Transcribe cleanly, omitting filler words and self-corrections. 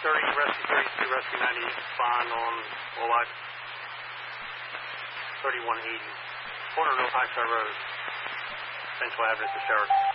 30, Rescue 32, Rescue 90, respond on Walleye 3180. Corner North High Side Road, Central Avenue, Hysterical.